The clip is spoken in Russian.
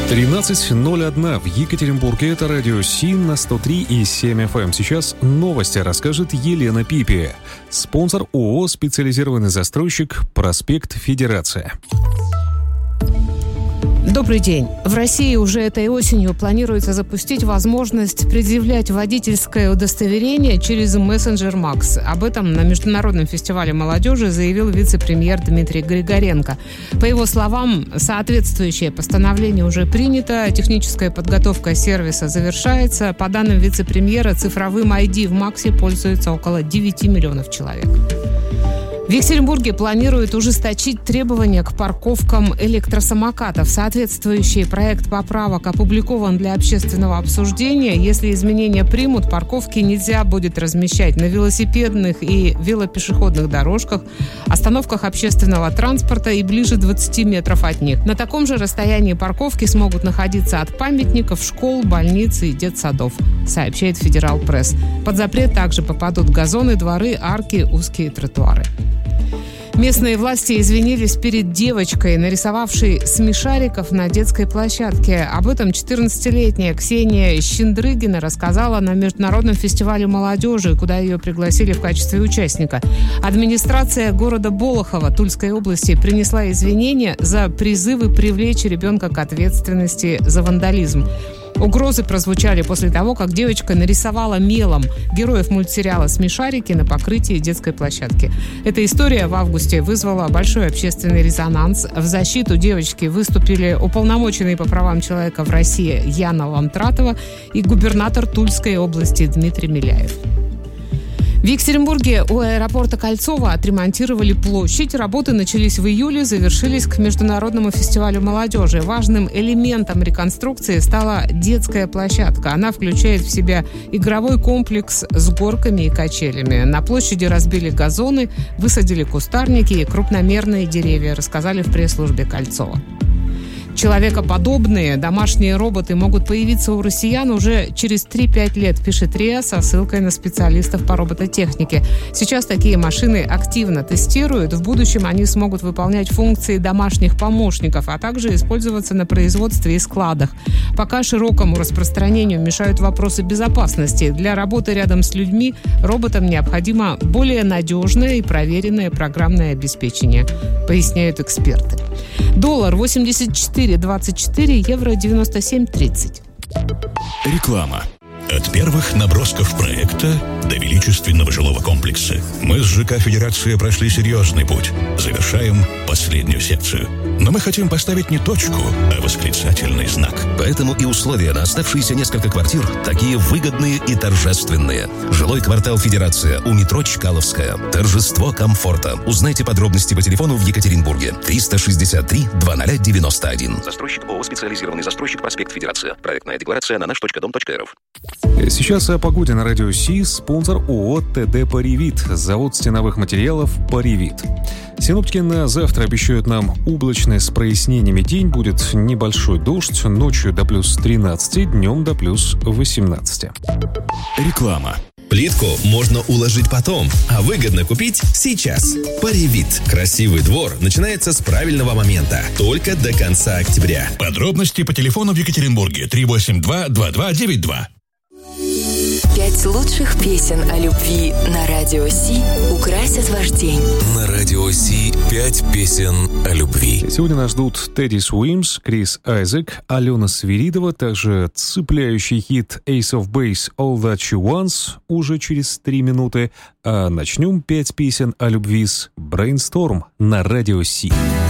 13:01 в Екатеринбурге. Это радио СИН на 103,7 FM. Сейчас новости расскажет Елена Пипи. Спонсор ООО «Специализированный застройщик», проспект Федерация. Добрый день. В России уже этой осенью планируется запустить возможность предъявлять водительское удостоверение через мессенджер МАКС. Об этом на Международном фестивале молодежи заявил вице-премьер Дмитрий Григоренко. По его словам, соответствующее постановление уже принято, техническая подготовка сервиса завершается. По данным вице-премьера, цифровым ID в МАКСе пользуется около 9 миллионов человек. В Екатеринбурге планируют ужесточить требования к парковкам электросамокатов. Соответствующий проект поправок опубликован для общественного обсуждения. Если изменения примут, парковки нельзя будет размещать на велосипедных и велопешеходных дорожках, остановках общественного транспорта и ближе 20 метров от них. На таком же расстоянии парковки смогут находиться от памятников, школ, больниц и детсадов, сообщает Федерал Пресс. Под запрет также попадут газоны, дворы, арки, узкие тротуары. Местные власти извинились перед девочкой, нарисовавшей смешариков на детской площадке. Об этом 14-летняя Ксения Щендрыгина рассказала на Международном фестивале молодежи, куда ее пригласили в качестве участника. Администрация города Болохово Тульской области принесла извинения за призывы привлечь ребенка к ответственности за вандализм. Угрозы прозвучали после того, как девочка нарисовала мелом героев мультсериала «Смешарики» на покрытии детской площадки. Эта история в августе вызвала большой общественный резонанс. В защиту девочки выступили уполномоченный по правам человека в России Яна Лантратова и губернатор Тульской области Дмитрий Миляев. В Екатеринбурге у аэропорта Кольцово отремонтировали площадь. Работы начались в июле, завершились к Международному фестивалю молодежи. Важным элементом реконструкции стала детская площадка. Она включает в себя игровой комплекс с горками и качелями. На площади разбили газоны, высадили кустарники и крупномерные деревья, рассказали в пресс-службе Кольцова. Человекоподобные домашние роботы могут появиться у россиян уже через 3-5 лет, пишет РИА со ссылкой на специалистов по робототехнике. Сейчас такие машины активно тестируют. В будущем они смогут выполнять функции домашних помощников, а также использоваться на производстве и складах. Пока широкому распространению мешают вопросы безопасности. Для работы рядом с людьми роботам необходимо более надежное и проверенное программное обеспечение, поясняют эксперты. Доллар 84.24, евро 97.30. Реклама. От первых набросков проекта до величественного жилого комплекса мы с ЖК «Федерация» прошли серьезный путь. Завершаем последнюю секцию. Но мы хотим поставить не точку, а восклицательный знак. Поэтому и условия на оставшиеся несколько квартир такие выгодные и торжественные. Жилой квартал «Федерация» у метро Чкаловская. Торжество комфорта. Узнайте подробности по телефону в Екатеринбурге. 363-2091. Застройщик ООО «Специализированный застройщик», проспект Федерация. Проектная декларация на наш.дом.рф. Сейчас о погоде на радио СИ. Спонсор ООО «ТД Паривит», завод стеновых материалов «Паривит». Синоптики на завтра обещают нам облачный с прояснениями день. Будет небольшой дождь, ночью до плюс 13, днем до плюс 18. Реклама. Плитку можно уложить потом, а выгодно купить сейчас. Паривит. Красивый двор начинается с правильного момента. Только до конца октября. Подробности по телефону в Екатеринбурге 382-2292. 5 лучших песен о любви на радио СИ украсят ваш день. На радио СИ 5 песен о любви. Сегодня нас ждут Тедди Суимс, Крис Айзек, Алена Свиридова, также цепляющий хит Ace of Base All That She Wants уже через 3 минуты. А начнем 5 песен о любви с Brainstorm на радио СИ.